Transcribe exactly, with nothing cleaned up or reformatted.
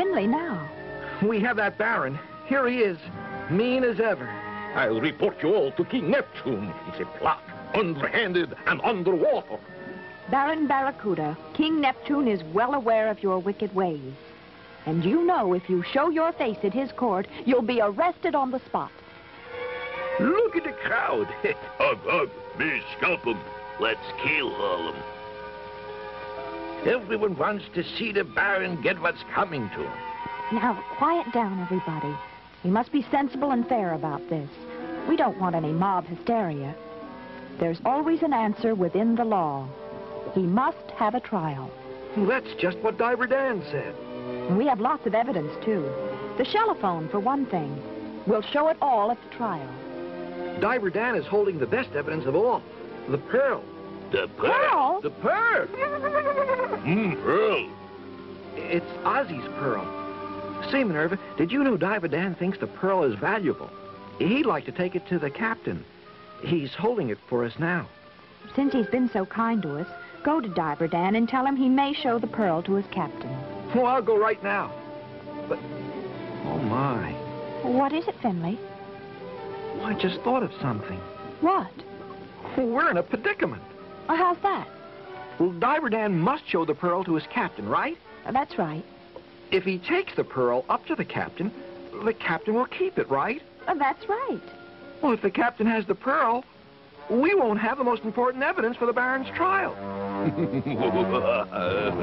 Finley now? We have that Baron. Here he is, mean as ever. I'll report you all to King Neptune. It's a plot, underhanded and underwater. Baron Barracuda, King Neptune is well aware of your wicked ways. And you know if you show your face at his court, you'll be arrested on the spot. Look at the crowd. Ugh, ugh, me scalp him. Let's keel haul him. Everyone wants to see the Baron get what's coming to him. Now, quiet down, everybody. We must be sensible and fair about this. We don't want any mob hysteria. There's always an answer within the law. He must have a trial. Well, that's just what Diver Dan said. And we have lots of evidence, too. The shellophone, for one thing. We'll show it all at the trial. Diver Dan is holding the best evidence of all. The pearl. The Pearl? The pearl! Mm, pearl. It's Ozzy's pearl. Say, Minerva, did you know Diver Dan thinks the pearl is valuable? He'd like to take it to the captain. He's holding it for us now. Since he's been so kind to us, go to Diver Dan and tell him he may show the pearl to his captain. Well, I'll go right now. But, oh my. What is it, Finley? Well, I just thought of something. What? Well, we're in a predicament. Well, how's that? Well, Diver Dan must show the pearl to his captain, right? Uh, That's right. If he takes the pearl up to the captain, the captain will keep it, right? Uh, That's right. Well, if the captain has the pearl, we won't have the most important evidence for the Baron's trial.